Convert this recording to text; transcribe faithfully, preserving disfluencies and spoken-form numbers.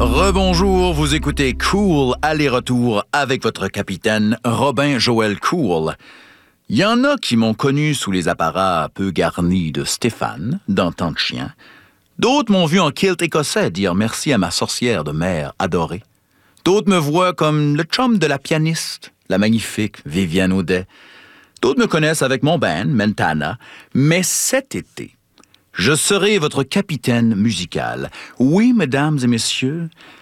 Rebonjour, vous écoutez Cool aller-retour avec votre capitaine Robin Joël Cool. Il y en a qui m'ont connu sous les apparats peu garnis de Stéphane, dans Temps de chien. D'autres m'ont vu en kilt écossais dire merci à ma sorcière de mère adorée. D'autres me voient comme le chum de la pianiste, la magnifique Viviane Audet. D'autres me connaissent avec mon band, Mentana. Mais cet été, je serai votre capitaine musical. Oui, mesdames et messieurs,